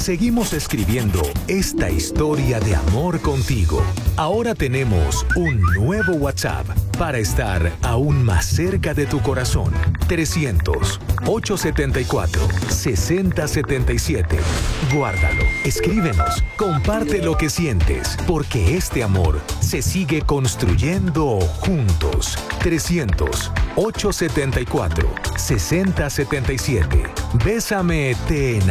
Seguimos escribiendo esta historia de amor contigo. Ahora tenemos un nuevo WhatsApp para estar aún más cerca de tu corazón. 300-874-6077. Guárdalo, escríbenos, comparte lo que sientes, porque este amor se sigue construyendo juntos. 300-874-6077. Bésame, te enamoré.